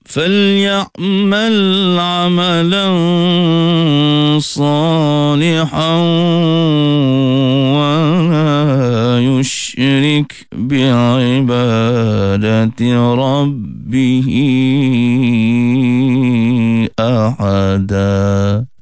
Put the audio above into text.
فليعمل عملا صالحا ولا يشرك بعبادة ربه أحدا.